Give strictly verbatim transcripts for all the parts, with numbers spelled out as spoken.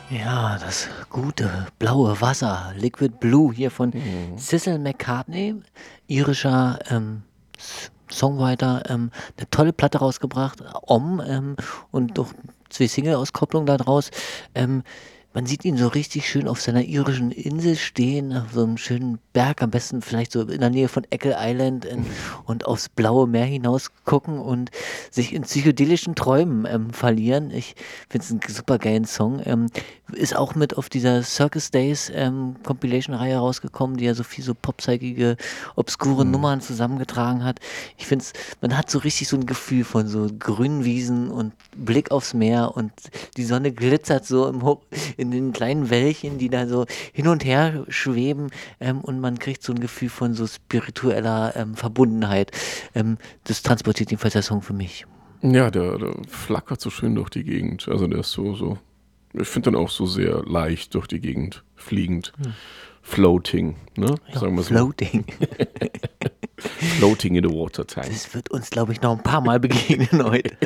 Ja, das gute blaue Wasser, Liquid Blue hier von Mhm. Cecil McCartney, irischer ähm, S- Songwriter, ähm, eine tolle Platte rausgebracht, Om, ähm, und doch zwei Single-Auskopplungen da draus. Ähm, Man sieht ihn so richtig schön auf seiner irischen Insel stehen, auf so einem schönen Berg, am besten vielleicht so in der Nähe von Eckle Island, in, und aufs blaue Meer hinaus gucken und sich in psychedelischen Träumen ähm, verlieren. Ich finde es einen super geilen Song. Ähm, ist auch mit auf dieser Circus Days ähm, Compilation-Reihe rausgekommen, die ja so viel so popzeigige, obskure Mhm. Nummern zusammengetragen hat. Ich finde es, man hat so richtig so ein Gefühl von so grünen Wiesen und Blick aufs Meer und die Sonne glitzert so im Ho in den kleinen Wellchen, die da so hin und her schweben, ähm, und man kriegt so ein Gefühl von so spiritueller ähm, Verbundenheit. Ähm, das transportiert jedenfalls der Song für mich. Ja, der, der flackert so schön durch die Gegend. Also der ist so, so, ich finde den auch so sehr leicht durch die Gegend fliegend. Hm. Floating, ne? Ja, Sagen wir so. Floating. Floating in the water tank. Das wird uns, glaube ich, noch ein paar Mal begegnen heute.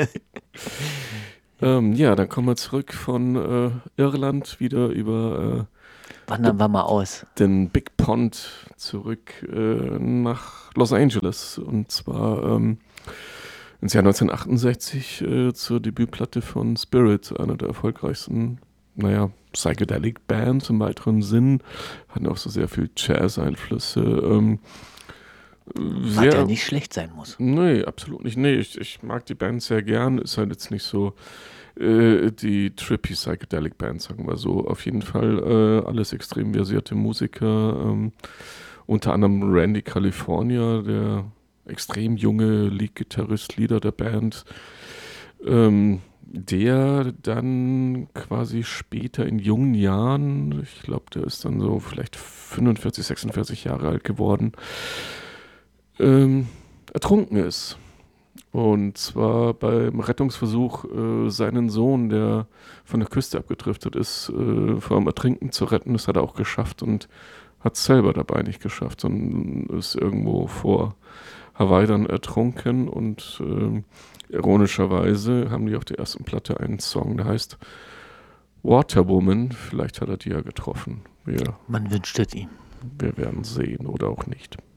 Ähm, ja, dann kommen wir zurück von äh, Irland wieder über äh, Wandern wir mal aus. den Big Pond zurück äh, nach Los Angeles. Und zwar ähm, ins Jahr neunzehnhundertachtundsechzig äh, zur Debütplatte von Spirit, einer der erfolgreichsten, naja, Psychedelic Bands im weiteren Sinn. Hatten auch so sehr viel Jazz-Einflüsse. Ähm, Was ja sehr, nicht schlecht sein muss. nee, absolut nicht. Nee, ich, ich mag die Band sehr gern. Ist halt jetzt nicht so äh, die trippy Psychedelic Band, sagen wir so. Auf jeden Fall äh, alles extrem versierte Musiker. Ähm, unter anderem Randy California, der extrem junge Lead-Gitarrist, Leader der Band, ähm, der dann quasi später in jungen Jahren, ich glaube, der ist dann so vielleicht fünfundvierzig, sechsundvierzig Jahre alt geworden, ähm, ertrunken ist. Und zwar beim Rettungsversuch, äh, seinen Sohn, der von der Küste abgedriftet ist, äh, vor dem Ertrinken zu retten. Das hat er auch geschafft und hat es selber dabei nicht geschafft, sondern ist irgendwo vor Hawaii dann ertrunken. Und ähm, ironischerweise haben die auf der ersten Platte einen Song, der heißt Waterwoman. Vielleicht hat er die ja getroffen. Wir, Man wünscht es ihm. wir werden sehen oder auch nicht.